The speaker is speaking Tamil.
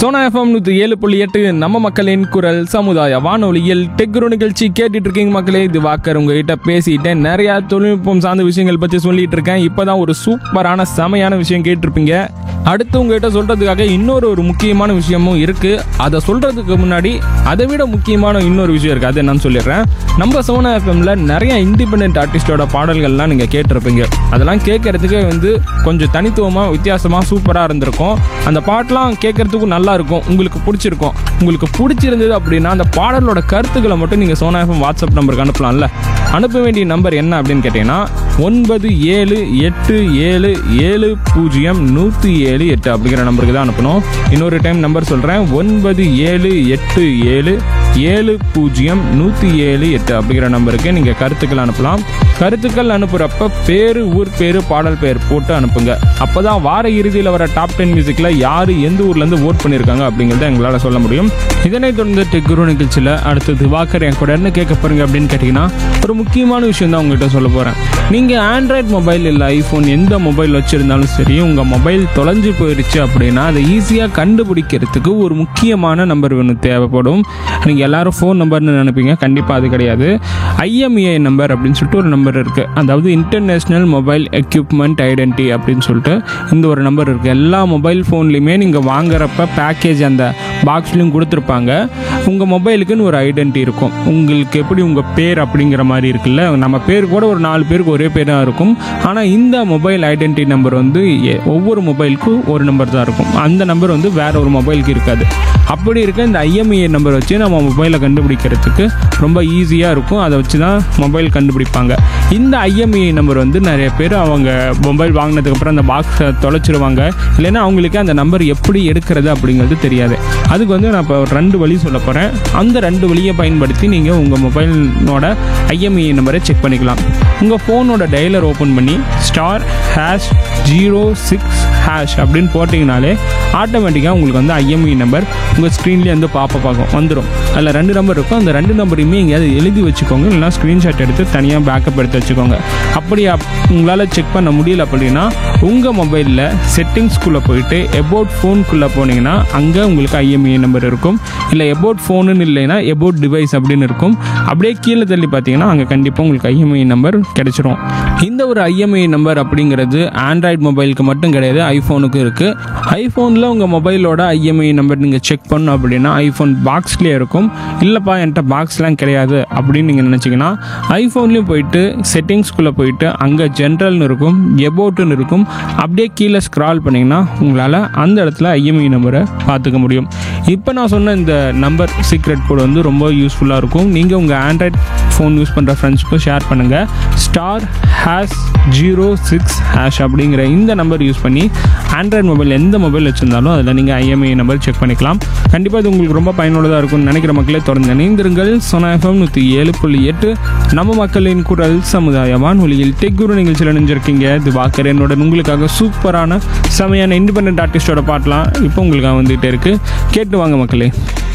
சோனா எஃப்எம் 107.8 நம்ம மக்களின் குரல் சமுதாய வானொலியில் டெக்ரோ நிகழ்ச்சி கேட்டுட்டு இருக்கீங்க மக்களே. இது வாக்கர் உங்ககிட்ட பேசிட்டேன், நிறைய தொழில்நுட்பம் சார்ந்த விஷயங்கள் பற்றி சொல்லிட்டு இருக்கேன். இப்போதான் ஒரு சூப்பரான செமையான விஷயம் கேட்டிருப்பீங்க. அடுத்து உங்ககிட்ட சொல்றதுக்காக இன்னொரு முக்கியமான விஷயமும் இருக்கு. அதை சொல்றதுக்கு முன்னாடி அதை விட முக்கியமான இன்னொரு விஷயம் இருக்கு, அது என்னன்னு சொல்லிடுறேன். நம்ம சோனா எஃப்எம்ல நிறைய இண்டிபெண்டன்ட் ஆர்டிஸ்டோட பாடல்கள்லாம் நீங்க கேட்டிருப்பீங்க. அதெல்லாம் கேட்கறதுக்கு கொஞ்சம் தனித்துவமா வித்தியாசமா சூப்பரா இருந்திருக்கும். அந்த பாட்டெல்லாம் கேட்கறதுக்கும் நல்லா இருக்கும், உங்களுக்கு பிடிச்சிருக்கும். உங்களுக்கு பிடிச்சிருந்தது அப்படின்னா அந்த பாடலோட கருத்துக்களை மட்டும் நீங்கள் சோனா எஃப்எம் வாட்ஸ்அப் நம்பருக்கு அனுப்பலாம்ல. அனுப்ப வேண்டிய நம்பர் என்ன அப்படின்னு கேட்டீங்கன்னா 9787700178 அப்படிங்கிற நம்பருக்கு தான் அனுப்பணும். இன்னொரு டைம் நம்பர் சொல்கிறேன், 9787700178 அப்படிங்கிற நம்பருக்கு நீங்கள் கருத்துக்கள் அனுப்பலாம். கருத்துக்கள் அனுப்புகிறப்ப பேர், ஊர் பேர், பாடல் பெயர் போட்டு அனுப்புங்க. அப்போ தான் வார இறுதியில் வர டாப் 10 மியூசிக்கில் யார் எந்த ஊர்லேருந்து ஓட் பண்ணியிருக்காங்க அப்படிங்கிறத எங்களால் சொல்ல முடியும். இதனைத் தொடர்ந்து டெக்ரோ நிகழ்ச்சியில் அடுத்தது வாக்கர் என் கூட என்ன கேட்க போகிறீங்க அப்படின்னு கேட்டிங்கன்னா, ஒரு முக்கியமான விஷயம் தான் உங்கள்கிட்ட சொல்ல போகிறேன். நீங்கள் ஆண்ட்ராய்ட் மொபைல் இல்லை ஐஃபோன் எந்த மொபைல் வச்சுருந்தாலும் சரி, உங்கள் மொபைல் தொலைஞ்சு போயிடுச்சு அப்படின்னா அதை ஈஸியாக கண்டுபிடிக்கிறதுக்கு ஒரு முக்கியமான நம்பர் ஒன்று தேவைப்படும். நீங்கள் எல்லாரும் ஃபோன் நம்பர்னு நினைப்பீங்க, கண்டிப்பாக அது கிடையாது. IMEI நம்பர் அப்படின்னு சொல்லிட்டு ஒரு நம்பர் இருக்குது. அதாவது இன்டர்நேஷ்னல் மொபைல் எக்யூப்மெண்ட் ஐடென்டி அப்படின்னு சொல்லிட்டு இந்த ஒரு நம்பர் இருக்குது. எல்லா மொபைல் ஃபோன்லையுமே நீங்கள் வாங்குறப்ப பேக்கேஜ் அந்த பாக்ஸ்லையும் கொடுத்துருப்பாங்க. உங்கள் மொபைலுக்குன்னு ஒரு ஐடென்டி இருக்கும். உங்களுக்கு எப்படி உங்கள் பேர் அப்படிங்கிற மாதிரி இருக்குல்ல, நம்ம பேர் கூட ஒரு 4 பேருக்கு ஒரே பேராக இருக்கும். ஆனால் இந்த மொபைல் ஐடென்டி நம்பர் ஒவ்வொரு மொபைலுக்கும் ஒரு நம்பர் தான் இருக்கும். அந்த நம்பர் வேற ஒரு மொபைலுக்கு இருக்காது. அப்படி இருக்க இந்த IMEI நம்பர் வச்சு நம்ம மொபைலை கண்டுபிடிக்கிறதுக்கு ரொம்ப ஈஸியாக இருக்கும். அதை வச்சு தான் மொபைல் கண்டுபிடிப்பாங்க. இந்த IMEI நம்பர் நிறைய பேர் அவங்க மொபைல் வாங்கினதுக்கப்புறம் அந்த பாக்ஸை தொலைச்சிருவாங்க. இல்லைன்னா அவங்களுக்கு அந்த நம்பர் எப்படி எடுக்கிறது அப்படிங்கிறது தெரியாது. அதுக்கு நான் இப்போ 2 வழி சொல்ல போகிறேன். அந்த 2 வழியை பயன்படுத்தி நீங்கள் உங்கள் மொபைலோட IMEI நம்பரை செக் பண்ணிக்கலாம். உங்கள் ஃபோனோட டயலர் ஓப்பன் பண்ணி *06# அப்படின்னு போட்டிங்கனாலே ஆட்டோமேட்டிக்காக உங்களுக்கு IMEI நம்பர் உங்கள் ஸ்க்ரீன்லேயே பார்க்கும் வந்துடும். அதில் 2 நம்பர் இருக்கும். அந்த 2 நம்பரையுமே எங்கேயாவது எழுதி வச்சுக்கோங்க, இல்லைனா ஸ்க்ரீன்ஷாட் எடுத்து தனியாக பேக்கப் எடுத்து வச்சுக்கோங்க. அப்படி உங்களால் செக் பண்ண முடியல அப்படின்னா உங்கள் மொபைலில் செட்டிங்ஸ்குள்ளே போயிட்டு எபோட் ஃபோனுக்குள்ளே போனீங்கன்னா அங்கே உங்களுக்கு IMEI நம்பர் இருக்கும். இல்லை எபோட் ஃபோனுன்னு இல்லைன்னா எபோட் டிவைஸ் அப்படின்னு இருக்கும். அப்படியே கீழே தள்ளி பார்த்தீங்கன்னா அங்கே கண்டிப்பாக உங்களுக்கு IMEI நம்பர் கிடைச்சிரும். இந்த ஒரு IMEI நம்பர் அப்படிங்கிறது ஆண்ட்ராய்டு மொபைலுக்கு மட்டும் கிடையாது, ஐஃபோனுக்கும் இருக்குது. ஐஃபோனில் உங்கள் மொபைலோட IMEI நம்பர் நீங்கள் செக் பண்ணணும் அப்படின்னா ஐஃபோன் பாக்ஸ்லேயே இருக்கும். இல்லைப்பா என்கிட்ட பாக்ஸ்லாம் கிடையாது அப்படின்னு நீங்கள் நினச்சிங்கன்னா ஐஃபோன்லேயும் போயிட்டு செட்டிங்ஸ்குள்ளே போயிட்டு அங்கே ஜென்ரல்னு இருக்கும், எபோட்டுன்னு இருக்கும். அப்படியே கீழே ஸ்க்ரால் பண்ணிங்கன்னா உங்களால் அந்த இடத்துல IMEI நம்பரை பார்த்துக்க முடியும். இப்போ நான் சொன்ன இந்த நம்பர் சீக்ரெட் கோட் ரொம்ப யூஸ்ஃபுல்லாக இருக்கும். நீங்கள் உங்கள் ஆண்ட்ராய்ட் ஃபோன் யூஸ் பண்ணுற ஃப்ரெண்ட்ஸ்க்கும் ஷேர் பண்ணுங்கள். *#06# அப்படிங்கிற இந்த நம்பர் யூஸ் பண்ணி ஆண்ட்ராய்டு மொபைல் எந்த மொபைல் வச்சுருந்தாலும் அதில் நீங்கள் IMEI நம்பர் செக் பண்ணிக்கலாம். கண்டிப்பாக இது உங்களுக்கு ரொம்ப பயனுள்ளதாக இருக்கும்னு நினைக்கிற மக்களே தொடர்ந்து இணைந்திருங்கள். சோனா எஃப்எம் 107.8 நம்ம மக்களின் குரல் சமுதாய வானொலியில் டெக்ரோ நிகழ்ச்சியில் நினைஞ்சிருக்கீங்க. இது வாக்கர் என்னோட உங்களுக்காக சூப்பரான செமையான இண்டிபெண்டன்ட் ஆர்டிஸ்டோட பாட்டெலாம் இப்போ உங்களுக்காக வந்துகிட்டே இருக்குது. கேட்டு வாங்க மக்களே.